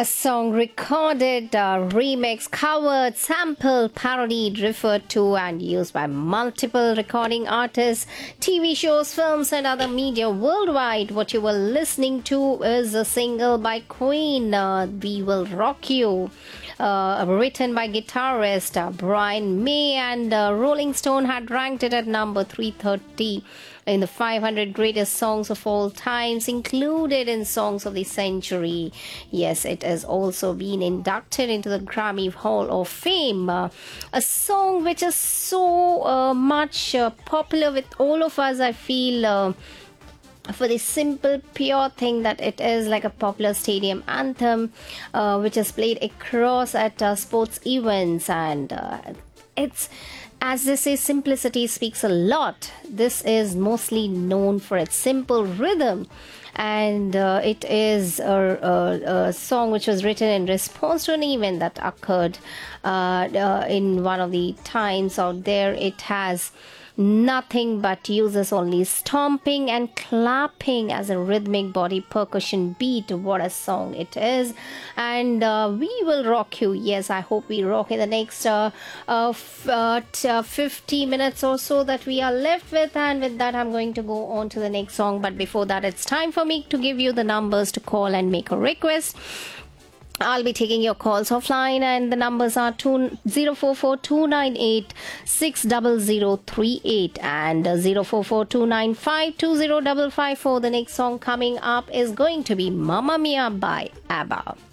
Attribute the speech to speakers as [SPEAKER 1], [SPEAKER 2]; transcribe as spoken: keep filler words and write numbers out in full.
[SPEAKER 1] A song recorded, uh, remixed, covered, sampled, parodied, referred to, and used by multiple recording artists, T V shows, films, and other media worldwide. What you were listening to is a single by Queen, uh, We Will Rock You. Uh, written by guitarist uh, Brian May, and uh, Rolling Stone had ranked it at number three thirty in the five hundred greatest songs of all times, included in Songs of the Century. Yes, it has also been inducted into the Grammy Hall of Fame. Uh, a song which is so uh, much uh, popular with all of us, I feel. Uh, for the simple pure thing that it is like a popular stadium anthem uh, which is played across at uh, sports events, and uh, it's, as they say, simplicity speaks a lot. This is mostly known for its simple rhythm, and uh, it is a, a, a song which was written in response to an event that occurred uh, uh, in one of the times out there. It has nothing but uses only stomping and clapping as a rhythmic body percussion beat. What a song it is. And uh, we will rock you. Yes, I hope we rock in the next uh, uh, f- uh, t- uh, fifty minutes or so that we are left with. And with that, I'm going to go on to the next song. But before that, it's time for me to give you the numbers to call and make a request. I'll be taking your calls offline, and the numbers are zero four four two nine eight six zero zero three eight and zero four four two nine five two zero five five four. The next song coming up is going to be Mamma Mia by ABBA.